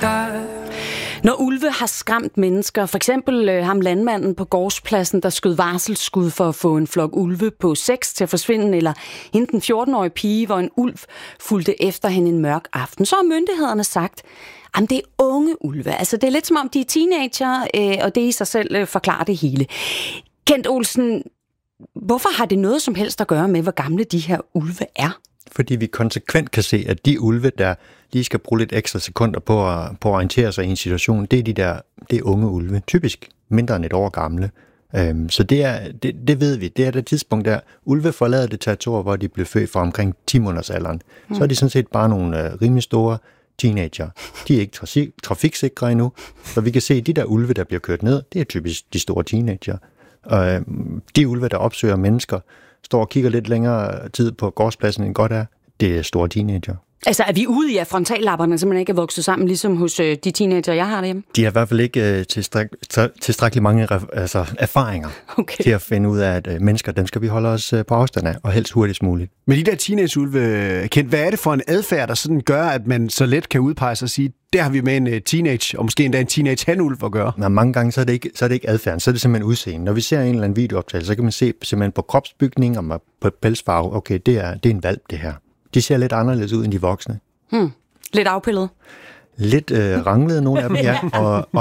Når ulve har skræmt mennesker, for eksempel ham landmanden på gårdspladsen, der skød varselsskud for at få en flok ulve på 6 til at forsvinde, eller hende den 14-årige pige, hvor en ulv fulgte efter hende en mørk aften, så har myndighederne sagt, at det er unge ulve. Altså det er lidt som om de er teenager, og det i sig selv forklarer det hele. Kent Olsen, hvorfor har det noget som helst at gøre med, hvor gamle de her ulve er? Fordi vi konsekvent kan se, at de ulve, der lige skal bruge lidt ekstra sekunder på at orientere sig i en situation, det er unge ulve, typisk mindre end et år gamle. Så det ved vi. Det er det tidspunkt, der ulve forlader det territorium, hvor de blev født fra omkring 10 måneders alderen. Så er de sådan set bare nogle rimelig store teenager. De er ikke trafiksikre endnu, så vi kan se, at de der ulve, der bliver kørt ned, det er typisk de store teenager. Og de ulve, der opsøger mennesker, står og kigger lidt længere tid på gårdspladsen end godt er, det er store teenager. Altså er vi ude i, at frontallapperne simpelthen ikke er vokset sammen, ligesom hos de teenager, jeg har derhjemme? De har i hvert fald ikke tilstrækkeligt mange erfaringer til at finde ud af, at mennesker, dem skal vi holde os på afstand af, og helst hurtigst muligt. Men de der teenageulve, Kent, hvad er det for en adfærd, der sådan gør, at man så let kan udpege sig og sige, der har vi med en teenage, og måske endda en teenage-hanulv at gøre? Men mange gange så er det ikke adfærden, så er det simpelthen udseende. Når vi ser en eller anden videooptagelse, så kan man se simpelthen på kropsbygning og på pelsfarve, okay, det er en hvalp, det her. De ser lidt anderledes ud end de voksne. Lidt afpillet. Lidt ranglede nogle af dem, ja. Og